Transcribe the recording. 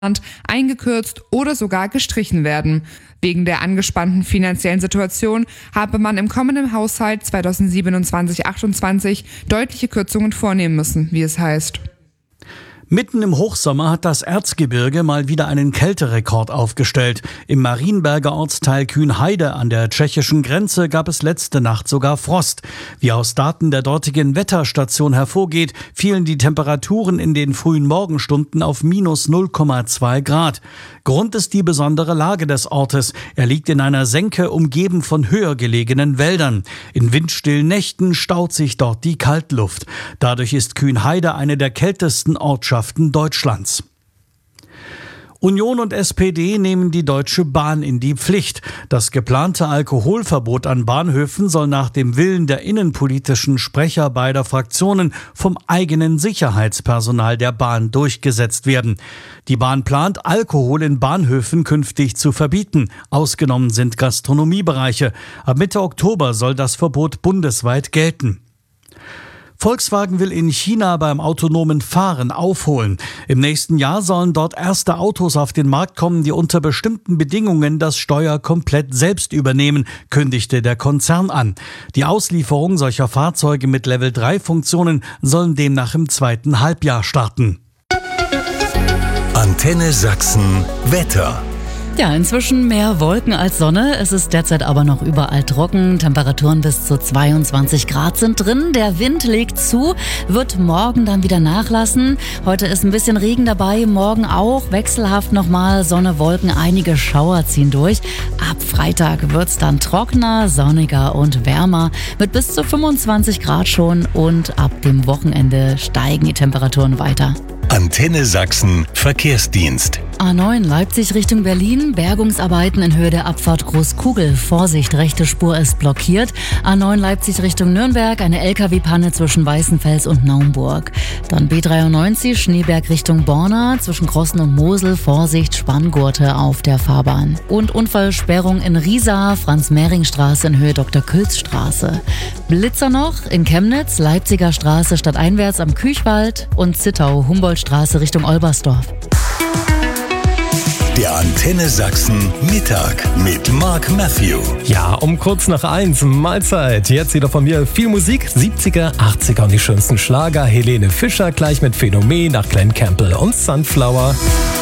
eingekürzt oder sogar gestrichen werden. Wegen der angespannten finanziellen Situation habe man im kommenden Haushalt 2027/28 deutliche Kürzungen vornehmen müssen, wie es heißt. Mitten im Hochsommer hat das Erzgebirge mal wieder einen Kälterekord aufgestellt. Im Marienberger Ortsteil Kühnheide an der tschechischen Grenze gab es letzte Nacht sogar Frost. Wie aus Daten der dortigen Wetterstation hervorgeht, fielen die Temperaturen in den frühen Morgenstunden auf minus 0,2 Grad. Grund ist die besondere Lage des Ortes. Er liegt in einer Senke, umgeben von höher gelegenen Wäldern. In windstillen Nächten staut sich dort die Kaltluft. Dadurch ist Kühnheide eine der kältesten Ortschaften Deutschlands. Union und SPD nehmen die Deutsche Bahn in die Pflicht. Das geplante Alkoholverbot an Bahnhöfen soll nach dem Willen der innenpolitischen Sprecher beider Fraktionen vom eigenen Sicherheitspersonal der Bahn durchgesetzt werden. Die Bahn plant, Alkohol in Bahnhöfen künftig zu verbieten. Ausgenommen sind Gastronomiebereiche. Ab Mitte Oktober soll das Verbot bundesweit gelten. Volkswagen will in China beim autonomen Fahren aufholen. Im nächsten Jahr sollen dort erste Autos auf den Markt kommen, die unter bestimmten Bedingungen das Steuer komplett selbst übernehmen, kündigte der Konzern an. Die Auslieferung solcher Fahrzeuge mit Level-3-Funktionen sollen demnach im zweiten Halbjahr starten. Antenne Sachsen Wetter. Ja, inzwischen mehr Wolken als Sonne. Es ist derzeit aber noch überall trocken. Temperaturen bis zu 22 Grad sind drin. Der Wind legt zu, wird morgen dann wieder nachlassen. Heute ist ein bisschen Regen dabei, morgen auch. Wechselhaft nochmal Sonne, Wolken, einige Schauer ziehen durch. Ab Freitag wird's dann trockener, sonniger und wärmer mit bis zu 25 Grad schon. Und ab dem Wochenende steigen die Temperaturen weiter. Antenne Sachsen Verkehrsdienst. A9 Leipzig Richtung Berlin, Bergungsarbeiten in Höhe der Abfahrt Großkugel. Vorsicht, rechte Spur ist blockiert. A9 Leipzig Richtung Nürnberg, eine LKW-Panne zwischen Weißenfels und Naumburg. Dann B93 Schneeberg Richtung Borna, zwischen Crossen und Mosel, Vorsicht, Spanngurte auf der Fahrbahn. Und Unfallsperrung in Riesa, Franz-Mehring-Straße in Höhe Dr. Külz-Straße. Blitzer noch in Chemnitz, Leipziger Straße stadteinwärts am Küchwald und Zittau, Humboldtstraße Richtung Olbersdorf. Der Antenne Sachsen Mittag mit Mark Matthew. Ja, um kurz nach 1, Mahlzeit. Jetzt wieder von mir viel Musik, 70er, 80er und die schönsten Schlager. Helene Fischer gleich mit Phänomen nach Glenn Campbell und Sunflower.